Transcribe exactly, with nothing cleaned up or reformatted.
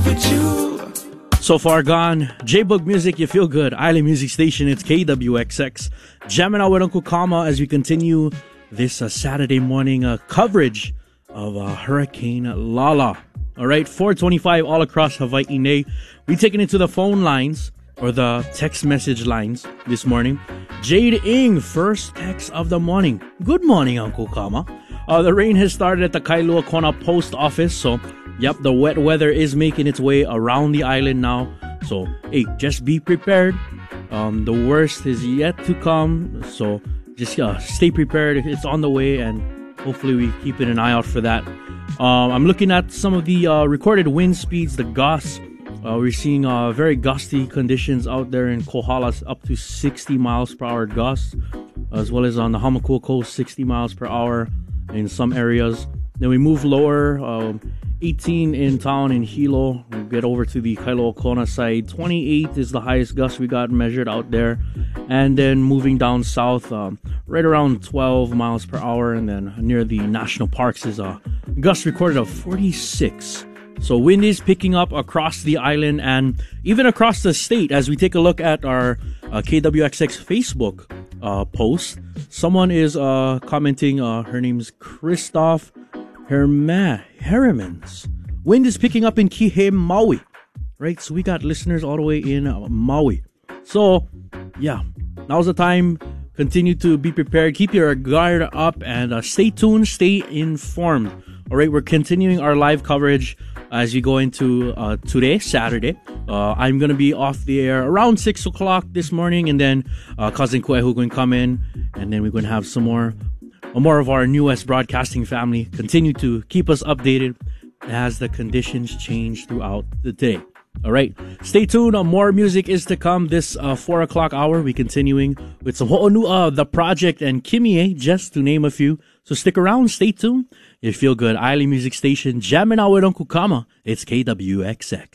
love with you. So Far Gone, J-Boog Music, you feel good. Island Music Station, it's K W X X. Jamming out with Uncle Kama as we continue this uh, Saturday morning uh, coverage of uh, Hurricane Lala. All right, four twenty-five all across Hawaii. Nay, we taking it to the phone lines or the text message lines this morning. Jade Ing, first text of the morning. Good morning, Uncle Kama. Uh, the rain has started at the Kailua Kona post office, so yep, the wet weather is making its way around the island now. So, hey, just be prepared. Um, the worst is yet to come. So, just uh, stay prepared. It's on the way, and hopefully we keeping an eye out for that. Um, I'm looking at some of the uh, recorded wind speeds, the gusts. Uh, we're seeing uh, very gusty conditions out there in Kohala, up to sixty miles per hour gusts, as well as on the Hamakua coast, sixty miles per hour in some areas. Then we move lower, um, eighteen in town in Hilo. We get over to the Kailua Kona side. twenty-eight is the highest gust we got measured out there. And then moving down south, um, right around twelve miles per hour. And then near the national parks is a gust recorded of forty-six. So wind is picking up across the island and even across the state. As we take a look at our uh, K W X X Facebook uh, post, someone is uh, commenting. Uh, her name's Christoph Herma Hermans. Wind is picking up in Kihei, Maui. Right, so we got listeners all the way in uh, Maui. So, yeah, now's the time. Continue to be prepared. Keep your guard up and uh, stay tuned. Stay informed. All right, we're continuing our live coverage as you go into uh, today, Saturday. Uh, I'm going to be off the air around six o'clock this morning, and then uh, Cousin Kuehu going to come in, and then we're going to have some more, more of our newest broadcasting family continue to keep us updated as the conditions change throughout the day. All right, stay tuned. Uh, more music is to come this uh, four o'clock hour. We're continuing with some Ho'onua, The Project, and Kimie, just to name a few. So stick around, stay tuned. You feel good. Island Music Station, jamming out with Uncle Kama. It's K W X X.